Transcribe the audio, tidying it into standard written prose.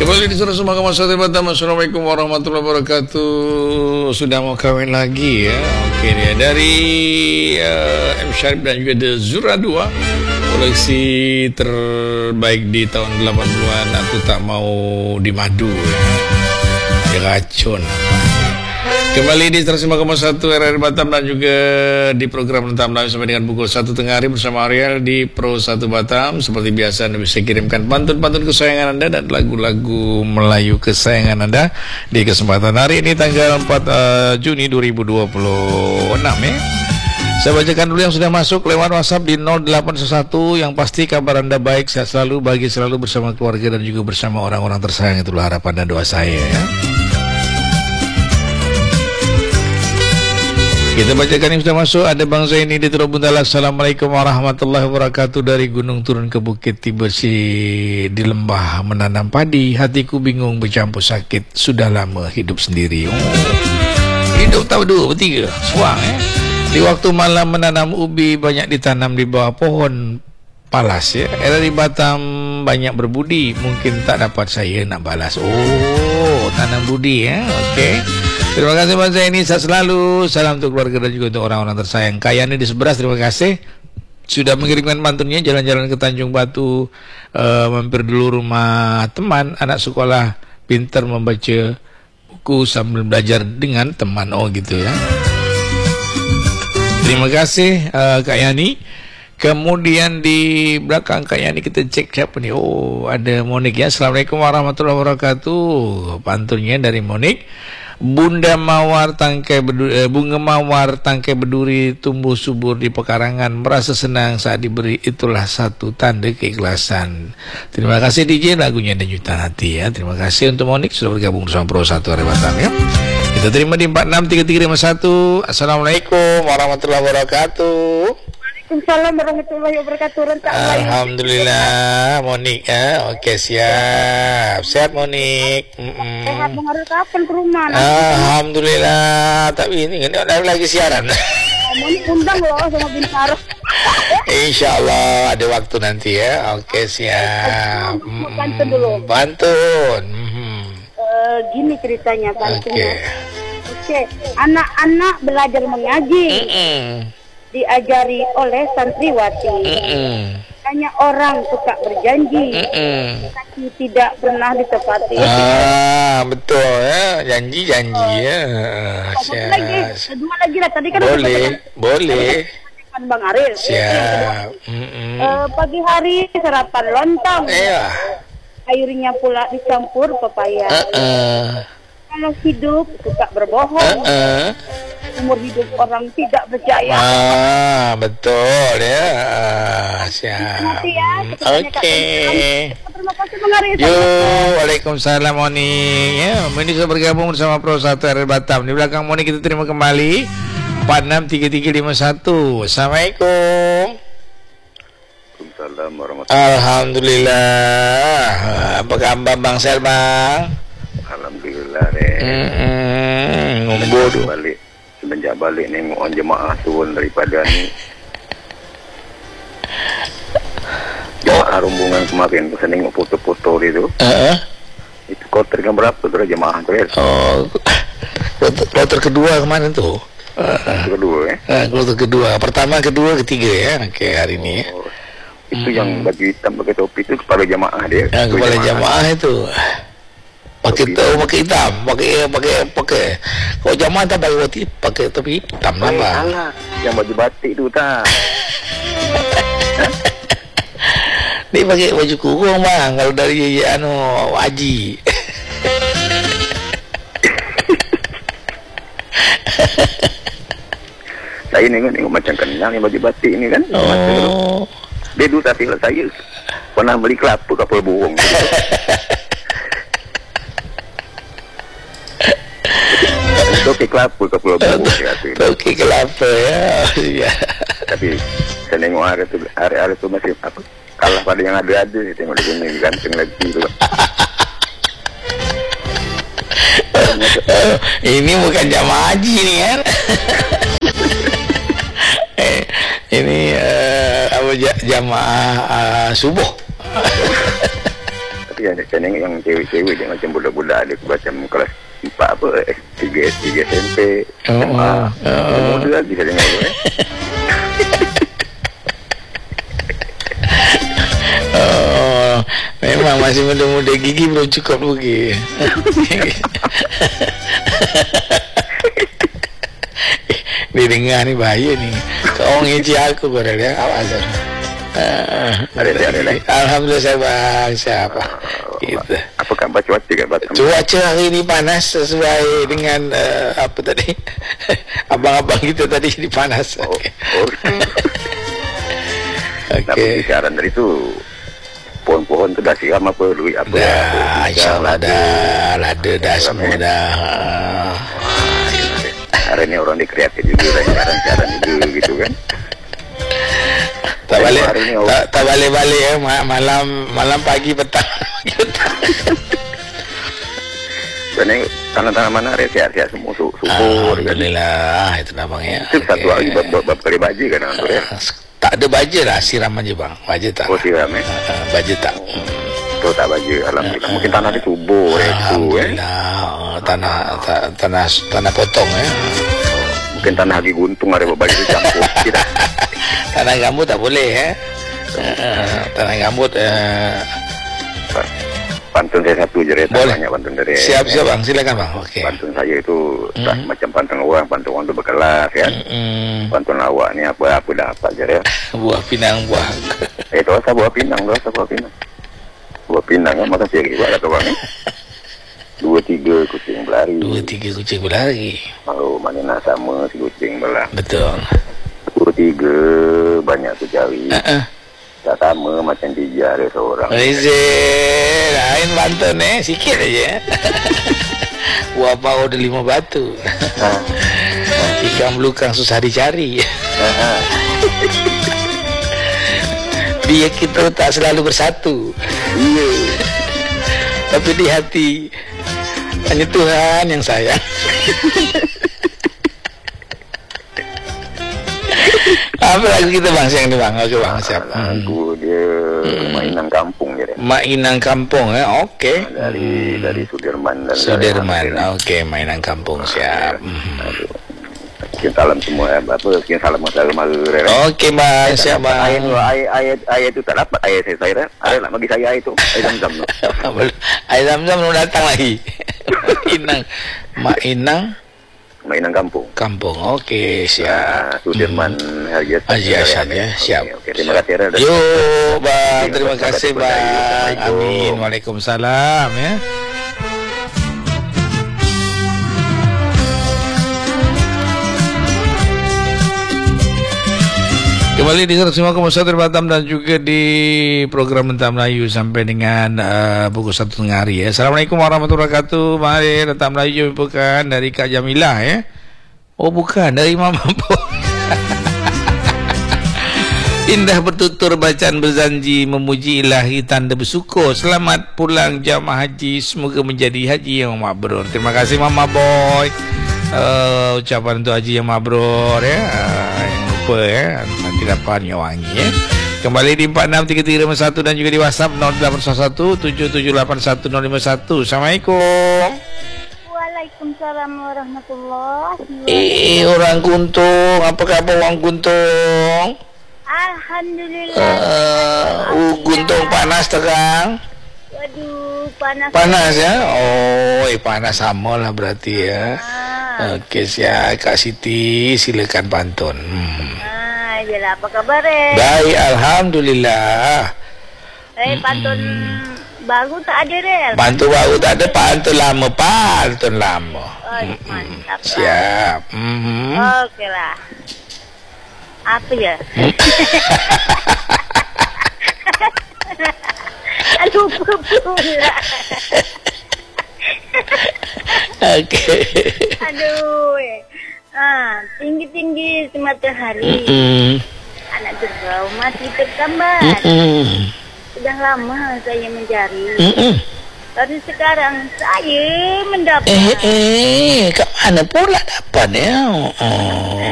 Kembali di Surah Semangka Masyarakat Batam. Assalamualaikum warahmatullahi wabarakatuh. Sudah mau kawin lagi ya. Oke dia dari M. Syarif dan juga The Zura 2. Koleksi terbaik di tahun 80-an. Aku tak mau dimadu ya. Ada racun. Kembali di Surah Semangka Masyarakat RRI Batam dan juga di program Rentam Live sampai dengan pukul 1 tengah hari bersama Ariel di Pro 1 Batam. Seperti biasa Anda bisa kirimkan pantun-pantun kesayangan Anda dan lagu-lagu Melayu kesayangan Anda di kesempatan hari ini tanggal 4 Juni 2026 ya. Saya bacakan dulu yang sudah masuk lewat WhatsApp di 0811. Yang pasti kabar Anda baik, sehat selalu, bahagia selalu bersama keluarga dan juga bersama orang-orang tersayang. Itulah harapan dan doa saya ya. Kita bacakan yang sudah masuk. Ada Bang Zaini di Teluk Buntalan. Assalamualaikum warahmatullahi wabarakatuh. Dari gunung turun ke bukit, tiba di lembah menanam padi. Hatiku bingung bercampur sakit. Sudah lama hidup sendiri. Hidup tahu dua bertiga suang ya. Di waktu malam menanam ubi, banyak ditanam di bawah pohon palas ya. Era di Batam banyak berbudi. Mungkin tak dapat saya nak balas. Oh, tanam budi ya. Okey. Terima kasih Mas Zaini, sehat selalu. Salam untuk keluarga dan juga untuk orang-orang tersayang. Kayani di Seberas, terima kasih sudah mengirimkan pantunnya. Jalan-jalan ke Tanjung Batu, mampir dulu rumah teman, anak sekolah pintar membaca buku sambil belajar dengan teman. Oh gitu ya. Terima kasih Kak Yani. Kemudian di belakang Kak Yani kita cek siapa nih. Oh, ada Monik ya. Assalamualaikum warahmatullahi wabarakatuh. Pantunnya dari Monik. Bunga mawar tangkai berduri tumbuh subur di pekarangan, merasa senang saat diberi, itulah satu tanda keikhlasan. Terima kasih DJ, lagunya ada jutaan hati ya. Terima kasih untuk Monik sudah bergabung bersama Pro 1 RRI Batam ya. Kita terima di 463351. Assalamualaikum warahmatullahi wabarakatuh. Waalaikumsalam warahmatullahi wabarakatuh. Alhamdulillah Monik ya. Oke siap. Sehat Monik. Sehat Bang Ariel, kapan ke rumah? Alhamdulillah. Tapi ini kan lagi siaran. Monik undang loh sama Bintaro. Insyaallah ada waktu nanti ya. Oke siap. Pantun dulu. Pantun. Gini ceritanya pantunnya. Oke. Anak-anak belajar mengaji. Diajari oleh santriwati. Hanya orang suka berjanji, tapi tidak pernah ditepati. Betul ya, janji ya. Dua lagi lah tadi kan. Boleh. Bang Ariel. Siap. Pagi hari sarapan lontong. Iya. Airnya pula dicampur pepaya. Kalau hidup suka berbohong. Umur hidup orang tidak percaya. Betul ya. Siap. Oke. Terima kasih Bang Ariel. Waalaikumsalam Moni. Ya, Moni sudah bergabung bersama Pro 1 RRI Batam. Di belakang Moni kita terima kembali 463351. Assalamualaikum. Waalaikumsalam warahmatullahi wabarakatuh. Alhamdulillah. Apa kabar Bang Selbang? Alhamdulillah ngomong balik. Semenjak balik nengok jemaah turun daripada ni jemaah rombongan kemarin tu, saya tengok foto-foto dia tu. Itu kloter yang berapa tu jemaah tu ya? Kloter kedua kemarin tu. Kedua Kloter kedua. Pertama, kedua, ketiga ya. Oke, hari ini. Itu yang baju hitam pakai topi tu kepala jemaah dia. Kepala jemaah itu. Pakai hitam, pakai. Kalau jamaah tak pakai topi hitam nama. Yang baju batik tu tak. Dia pakai baju kurung bang. Kalau dari Haji. Saya nengok macam kenal yang baju batik ni kan. Dia dulu tak tinggal saya pernah beli kelapa kapal burung. Toki kelapa ke Pulau Burung. Toki kelapa ya. Tapi saya tengok hari tu masih apa? Kalah pada yang ada. Saya tengok dia ni ganteng lagi tu. Ini bukan jamaah haji ni kan. Ini jamaah subuh. Tapi ya, saya tengok yang cewek-cewek dia macam budak-budak ada macam kelas 4 apa, S3 SMP, SMA. Muda lagi saya tengok tu memang masih muda-muda, gigi belum cukup lagi. Dia dengar ni bahaya ni. Kau ngeci aku kau dah lihat. Awas ada. Alhamdulillah saya bang. Siapa? Gitu. Apa khabar cuaca kat Batam? Cuaca hari ni panas sesuai dengan apa tadi? Abang-abang kita tadi jadi panas. Okey. Okey. Bicara dari tu, pohon-pohon tu dah siram apa, duit apa? Dah, insyaAllah dah. Lada dah semua dah. Hari ni orang dia kreatif juga, siaran juga gitu kan. Tak balik-balik ya, malam pagi petang. Sebenarnya tanah-tanah mana ada sihat-sihat semua subur. Alhamdulillah, itu lah bang ya. Itu satu hari berapa kali baji kan tu ya? Tak ada baja lah, siram aja bang. Baja tak. Oh siram baja tak. Tu tak baja, alhamdulillah. Mungkin tanah dia subur Alhamdulillah. Tanah potong ya. Mungkin tanah lagi guntung ada baju campur. Tidak. Tanah gambut tak boleh ya. Tanah gambut pantun saya satu je, boleh. Banyak pantun dari siap bang, silakan bang. Okey. Pantun saya itu macam pantun orang tu berkelas kan. Pantun awak ni apa dapat je ya. Buah pinang buah. Tu rasa buah pinang. Buah pinang kan makan seri buat kata bang ni. 2-3 kucing berlari. Oh, mana nak sama si kucing belah. Betul. 2-3 banyak tu cari. Tak sama macam dia ada seorang. Lain pantun sikit aja. Buah bau ada 5 batu. Ikan belukang susah dicari. Biar kita tak selalu bersatu. Iya. Tapi di hati hanya Tuhan yang sayang. Apa lagu kita bang siang ni bang? Okey bang, siap. Lagu dia Mainan Kampung je dia. Mainan Kampung okey. Dari Sudirman dan okey, Mainan Kampung siap. Sekian salam semua sekian salam mara-mara. Okey bang, siap bang. Air tu tak dapat air saya ada nak bagi saya air tu. Air Zam-Zam tu. Air Zam-Zam belum datang lagi. Mainan Kampung. Okey, siap. Sudirman Haji Hasan ya, siap. Okey, terima kasih. Yo, bang, terima kasih bang. Amin. Waalaikumsalam ya. Kembali di 105,1 Batam dan juga di program Rentam Melayu sampai dengan pukul 1 tengah hari ya. Assalamualaikum warahmatullahi wabarakatuh. Mari Rentam Melayu bukan dari Kak Jamilah ya. Oh bukan, dari Mama Boy. Indah bertutur bacaan berzanji memuji ilahi tanda bersyukur. Selamat pulang jamaah haji, semoga menjadi haji yang mabrur. Terima kasih Mama Boy. Ucapan untuk haji yang mabrur ya. Ya, nanti dapat wangi ya. Kembali di 463351 dan juga di WhatsApp 0817781051. Assalamualaikum. Waalaikumsalam warahmatullahi. Orang Guntung, apa khabar orang Guntung? Alhamdulillah. Guntung panas tegang. Waduh, panas. Panas ya? Oh, panas sama lah berarti ya. Okey, siap Kak Siti, silakan pantun. Jelah, apa kabar Baik, alhamdulillah. Pantun baru tak ada Pantun baru tak ada, pantun lama. Mantap. Siap. Okeylah. Apa ya? Lupa pula. Okey. Aduh. Tinggi-tinggi matahari. Anak jerau masih tergambar. Sudah lama saya mencari. Tapi sekarang saya mendapat. Kat mana pula dapat ya?